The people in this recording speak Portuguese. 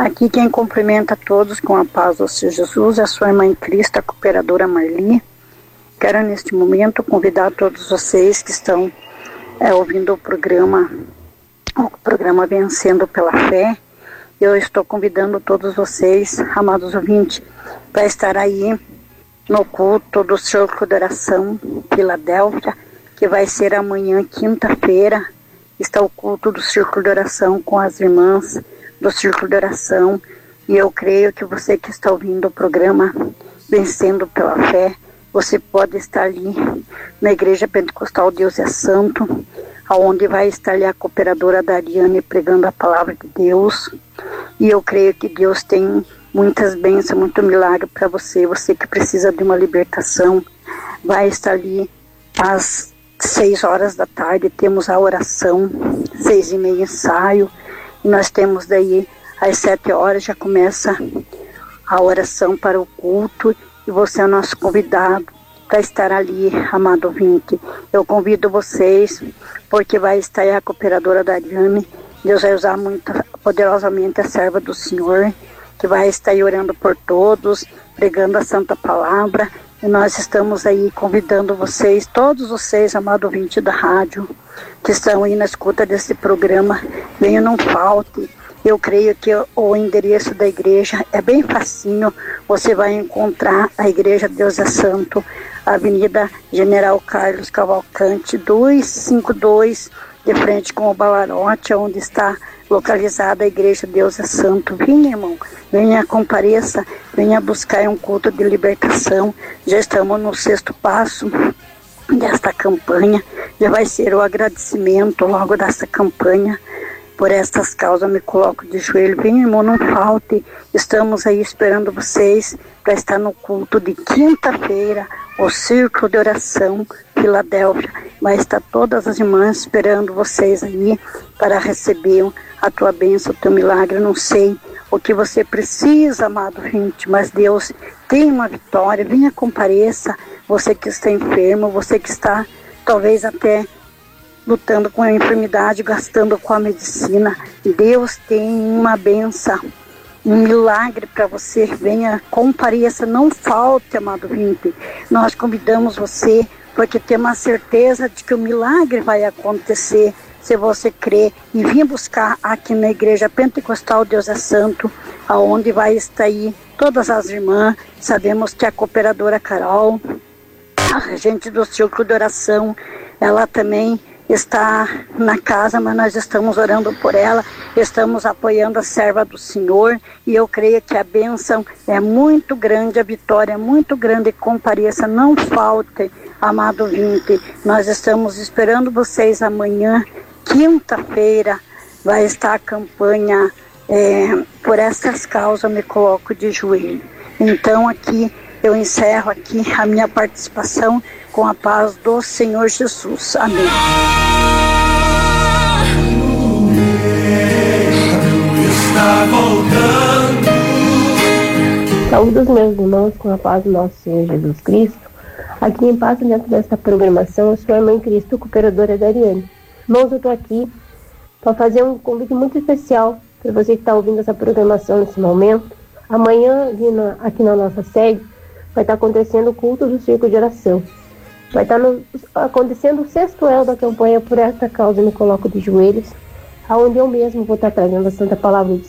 Aqui quem cumprimenta todos com a paz do Senhor Jesus é a sua irmã em Cristo, a cooperadora Marli. Quero neste momento convidar todos vocês que estão ouvindo o programa Vencendo pela Fé. Eu estou convidando todos vocês, amados ouvintes, para estar aí no culto do Círculo de Oração Filadélfia, que vai ser amanhã, quinta-feira. Está o culto do Círculo de Oração com as irmãs do Círculo de Oração. E eu creio que você que está ouvindo o programa Vencendo pela Fé, você pode estar ali na Igreja Pentecostal Deus é Santo, aonde vai estar ali a cooperadora Dariane pregando a palavra de Deus. E eu creio que Deus tem muitas bênçãos, muito milagre para você. Você que precisa de uma libertação, vai estar ali às 6 horas da tarde, temos a oração, 6h30 ensaio, e nós temos daí às 7 horas já começa a oração para o culto, e você é o nosso convidado para estar ali, amado ouvinte. Eu convido vocês, porque vai estar aí a cooperadora Dariane. Deus vai usar muito poderosamente a serva do Senhor, que vai estar aí orando por todos, pregando a santa palavra. E nós estamos aí convidando vocês, todos vocês, amado ouvinte da rádio, que estão aí na escuta desse programa, venham, não falte. Eu creio que o endereço da igreja é bem facinho. Você vai encontrar a Igreja Deus é Santo, Avenida General Carlos Cavalcante, 252, de frente com o Balarote, onde está localizada a Igreja Deus é Santo. Venha, irmão, venha, compareça, venha buscar um culto de libertação. Já estamos no 6º passo desta campanha. Já vai ser o agradecimento logo dessa campanha. Por estas causas me coloco de joelho. Vem, irmão, não falte. Estamos aí esperando vocês para estar no culto de quinta-feira, o Círculo de Oração Filadélfia. Vai estar todas as irmãs esperando vocês aí para receber a tua bênção, o teu milagre. Eu não sei o que você precisa, amado gente, mas Deus tem uma vitória. Venha, compareça. Você que está enfermo, você que está talvez até lutando com a enfermidade, gastando com a medicina. Deus tem uma benção, um milagre para você. Venha, compareça, não falte, amado vinte. Nós convidamos você, porque temos a certeza de que o milagre vai acontecer, se você crer. E venha buscar aqui na Igreja Pentecostal Deus é Santo, aonde vai estar aí todas as irmãs. Sabemos que a cooperadora Carol, a gente do Círculo de Oração, ela também está na casa, mas nós estamos orando por ela, estamos apoiando a serva do Senhor, e eu creio que a bênção é muito grande, a vitória é muito grande. Compareça, não falte, amado vinte. Nós estamos esperando vocês amanhã, quinta-feira, vai estar a campanha por essas causas, me coloco de joelho. Então aqui, eu encerro aqui a minha participação com a paz do Senhor Jesus. Amém. Saúde meus irmãos com a paz do nosso Senhor Jesus Cristo. Aqui em paz dentro desta programação, eu sou a irmã em Cristo, cooperadora Dariane. Irmãos, eu estou aqui para fazer um convite muito especial para você que está ouvindo essa programação nesse momento. Amanhã, aqui na nossa sede, vai estar acontecendo o culto do Círculo de Oração. Vai estar acontecendo o 6º elo da campanha Por Esta Causa Me Coloco de Joelhos, onde eu mesmo vou estar trazendo a Santa Palavra de